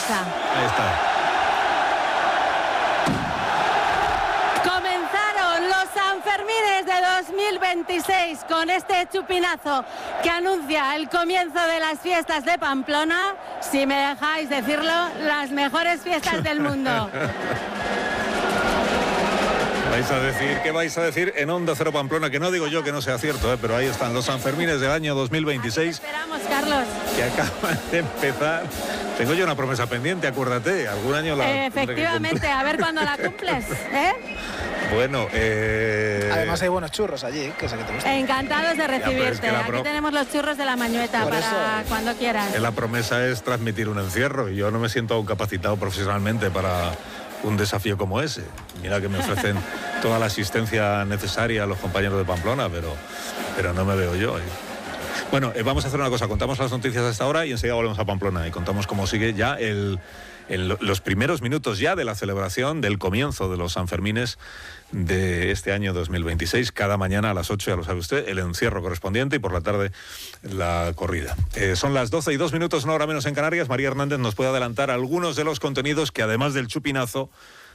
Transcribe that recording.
está. Ahí está. Comenzaron los Sanfermines de 2026 con este chupinazo que anuncia el comienzo de las fiestas de Pamplona. Si me dejáis decirlo, las mejores fiestas del mundo. ¿Qué vais a decir en Onda Cero Pamplona? Que no digo yo que no sea cierto, pero ahí están los Sanfermines del año 2026. Esperamos, Carlos. Que acaban de empezar. Tengo yo una promesa pendiente, acuérdate. Algún año la... Efectivamente, a ver cuándo la cumples, ¿eh? Bueno, además hay buenos churros allí, que sé que te gusta. Encantados de recibirte. Aquí tenemos los churros de la Mañueta para cuando quieras. La promesa es transmitir un encierro y yo no me siento aún capacitado profesionalmente para un desafío como ese. Mira que me ofrecen toda la asistencia necesaria a los compañeros de Pamplona, pero no me veo yo. Bueno, vamos a hacer una cosa, contamos las noticias hasta ahora y enseguida volvemos a Pamplona y contamos cómo sigue ya los primeros minutos ya de la celebración del comienzo de los Sanfermines de este año 2026. Cada mañana a las 8, ya lo sabe usted, el encierro correspondiente y por la tarde la corrida. Son las 12:02, una hora menos en Canarias. María Hernández nos puede adelantar algunos de los contenidos que además del chupinazo